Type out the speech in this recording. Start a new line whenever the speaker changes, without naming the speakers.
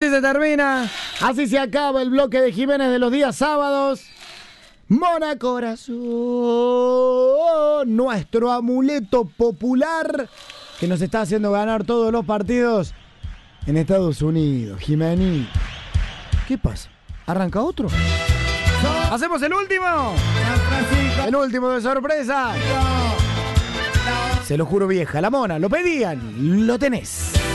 Así se termina. Así se acaba el bloque de Jiménez de los días sábados. Mona Corazón, nuestro amuleto popular que nos está haciendo ganar todos los partidos en Estados Unidos. Jiménez, ¿qué pasa? ¿Arranca otro? ¿Hacemos el último? El último de sorpresa. Se lo juro, vieja, la Mona, lo pedían, lo tenés.